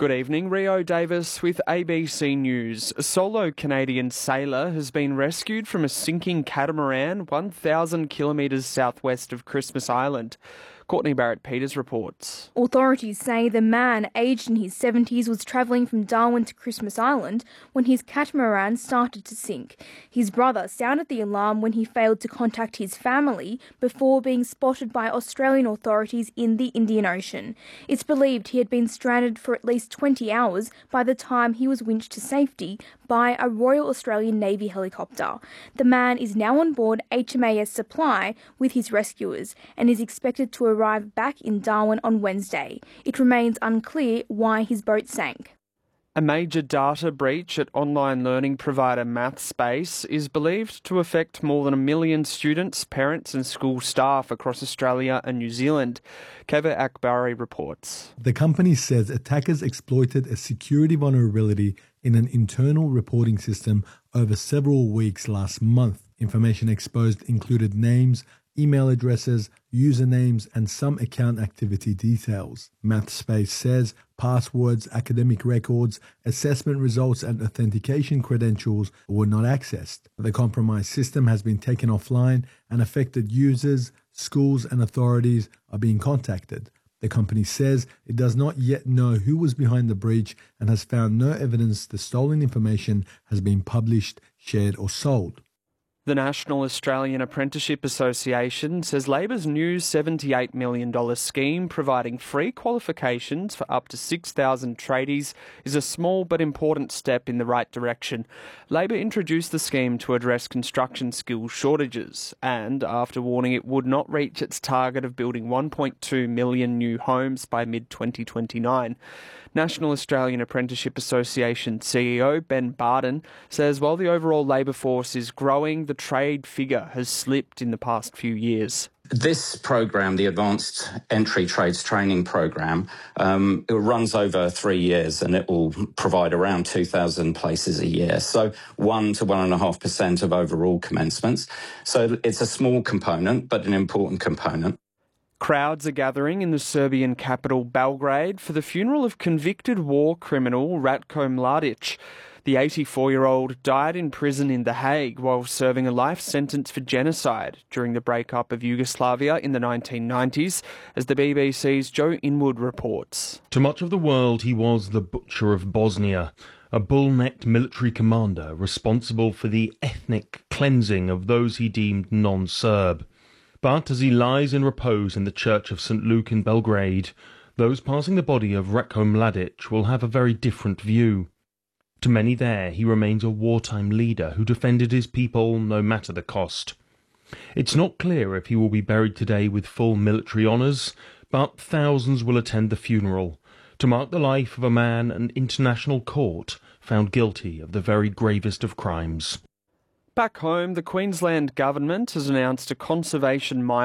Good evening, Rio Davis with ABC News. A solo Canadian sailor has been rescued from a sinking catamaran 1,000 kilometres southwest of Christmas Island. Courtney Barrett-Peters reports. Authorities say the man, aged in his 70s, was travelling from Darwin to Christmas Island when his catamaran started to sink. His brother sounded the alarm when he failed to contact his family before being spotted by Australian authorities in the Indian Ocean. It's believed he had been stranded for at least 20 hours by the time he was winched to safety by a Royal Australian Navy helicopter. The man is now on board HMAS Supply with his rescuers and is expected to arrive back in Darwin on Wednesday. It remains unclear why his boat sank. A major data breach at online learning provider MathSpace is believed to affect more than 1 million students, parents and school staff across Australia and New Zealand. Keva Akbari reports. The company says attackers exploited a security vulnerability in an internal reporting system over several weeks last month. Information exposed included names, email addresses, usernames, and some account activity details. MathSpace says passwords, academic records, assessment results, and authentication credentials were not accessed. The compromised system has been taken offline, and affected users, schools, and authorities are being contacted. The company says it does not yet know who was behind the breach and has found no evidence the stolen information has been published, shared, or sold. The National Australian Apprenticeship Association says Labor's new $78 million scheme providing free qualifications for up to 6,000 tradies is a small but important step in the right direction. Labor introduced the scheme to address construction skills shortages and, after warning it would not reach its target of building 1.2 million new homes by mid-2029. National Australian Apprenticeship Association CEO Ben Barden says while the overall labour force is growing, the trade figure has slipped in the past few years. This program, the Advanced Entry Trades Training Program, it runs over 3 years and it will provide around 2,000 places a year. So 1 to 1.5% of overall commencements. So it's a small component, but an important component. Crowds are gathering in the Serbian capital Belgrade for the funeral of convicted war criminal Ratko Mladic. The 84-year-old died in prison in The Hague while serving a life sentence for genocide during the breakup of Yugoslavia in the 1990s, as the BBC's Joe Inwood reports. To much of the world, he was the butcher of Bosnia, a bull-necked military commander responsible for the ethnic cleansing of those he deemed non-Serb. But as he lies in repose in the Church of St. Luke in Belgrade, those passing the body of Ratko Mladic will have a very different view. To many there, he remains a wartime leader who defended his people no matter the cost. It's not clear if he will be buried today with full military honours, but thousands will attend the funeral to mark the life of a man an international court found guilty of the very gravest of crimes. Back home, the Queensland government has announced a conservation